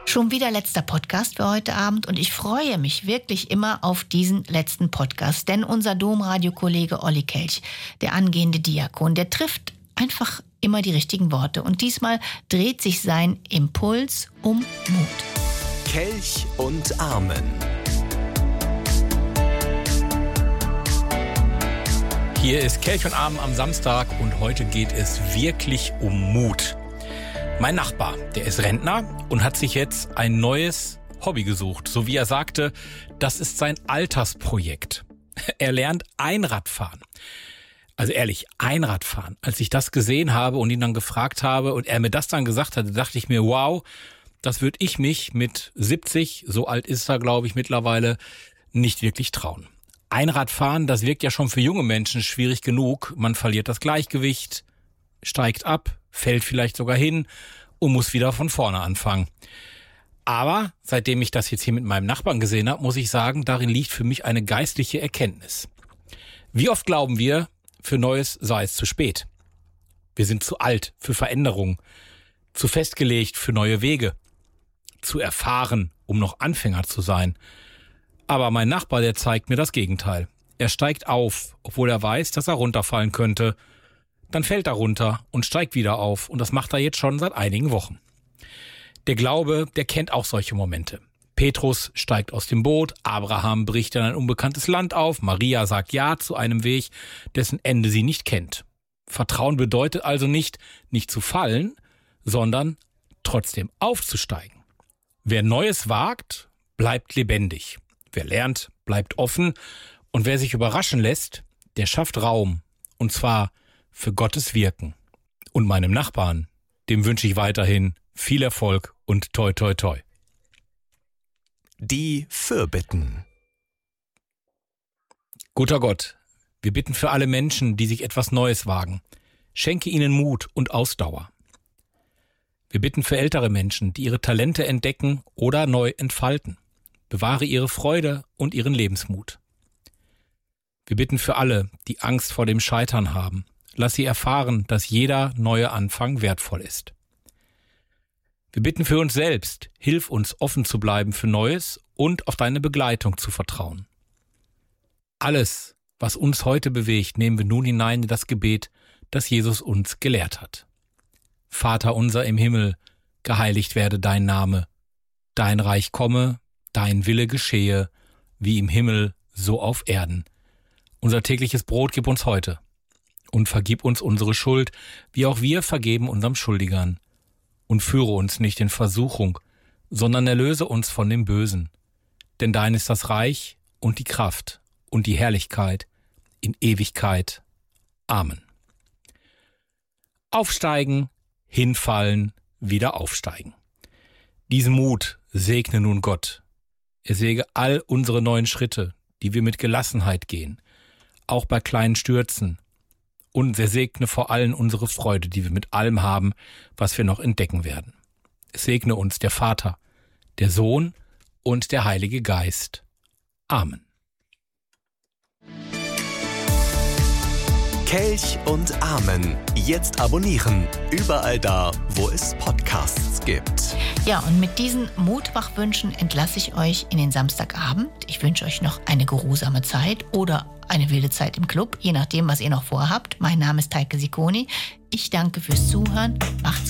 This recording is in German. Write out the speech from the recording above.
Schon wieder letzter Podcast für heute Abend und ich freue mich wirklich immer auf diesen letzten Podcast, denn unser Domradio-Kollege Olli Kelch, der angehende Diakon, der trifft einfach immer die richtigen Worte und diesmal dreht sich sein Impuls um Mut. Kelch und Amen. Hier ist Kelch und Amen am Samstag und heute geht es wirklich um Mut. Mein Nachbar, der ist Rentner und hat sich jetzt ein neues Hobby gesucht. So wie er sagte, das ist sein Altersprojekt. Er lernt Einradfahren. Also ehrlich, Einradfahren. Als ich das gesehen habe und ihn dann gefragt habe und er mir das dann gesagt hatte, dachte ich mir, wow, das würde ich mich mit 70, so alt ist er, glaube ich, mittlerweile, nicht wirklich trauen. Einradfahren, das wirkt ja schon für junge Menschen schwierig genug. Man verliert das Gleichgewicht, steigt ab, fällt vielleicht sogar hin und muss wieder von vorne anfangen. Aber seitdem ich das jetzt hier mit meinem Nachbarn gesehen habe, muss ich sagen, darin liegt für mich eine geistliche Erkenntnis. Wie oft glauben wir, für Neues sei es zu spät. Wir sind zu alt für Veränderung, zu festgelegt für neue Wege, zu erfahren, um noch Anfänger zu sein. Aber mein Nachbar, der zeigt mir das Gegenteil. Er steigt auf, obwohl er weiß, dass er runterfallen könnte. Dann fällt er runter und steigt wieder auf. Und das macht er jetzt schon seit einigen Wochen. Der Glaube, der kennt auch solche Momente. Petrus steigt aus dem Boot, Abraham bricht in ein unbekanntes Land auf, Maria sagt Ja zu einem Weg, dessen Ende sie nicht kennt. Vertrauen bedeutet also nicht zu fallen, sondern trotzdem aufzusteigen. Wer Neues wagt, bleibt lebendig. Wer lernt, bleibt offen. Und wer sich überraschen lässt, der schafft Raum. Und zwar für Gottes Wirken. Und meinem Nachbarn, dem wünsche ich weiterhin viel Erfolg und toi toi toi. Die Fürbitten. Guter Gott, wir bitten für alle Menschen, die sich etwas Neues wagen. Schenke ihnen Mut und Ausdauer. Wir bitten für ältere Menschen, die ihre Talente entdecken oder neu entfalten. Bewahre ihre Freude und ihren Lebensmut. Wir bitten für alle, die Angst vor dem Scheitern haben. Lass sie erfahren, dass jeder neue Anfang wertvoll ist. Wir bitten für uns selbst, hilf uns offen zu bleiben für Neues und auf deine Begleitung zu vertrauen. Alles, was uns heute bewegt, nehmen wir nun hinein in das Gebet, das Jesus uns gelehrt hat. Vater unser im Himmel, geheiligt werde dein Name, dein Reich komme, dein Wille geschehe, wie im Himmel, so auf Erden. Unser tägliches Brot gib uns heute und vergib uns unsere Schuld, wie auch wir vergeben unserem Schuldigern. Und führe uns nicht in Versuchung, sondern erlöse uns von dem Bösen. Denn dein ist das Reich und die Kraft und die Herrlichkeit in Ewigkeit. Amen. Aufsteigen, hinfallen, wieder aufsteigen. Diesen Mut segne nun Gott. Er segne all unsere neuen Schritte, die wir mit Gelassenheit gehen, auch bei kleinen Stürzen. Und er segne vor allem unsere Freude, die wir mit allem haben, was wir noch entdecken werden. Es segne uns der Vater, der Sohn und der Heilige Geist. Amen. Kelch und Amen. Jetzt abonnieren. Überall da, wo es Podcasts gibt. Ja, und mit diesen Mutmachwünschen entlasse ich euch in den Samstagabend. Ich wünsche euch noch eine geruhsame Zeit oder eine wilde Zeit im Club, je nachdem, was ihr noch vorhabt. Mein Name ist Heike Sikoni. Ich danke fürs Zuhören. Macht's gut.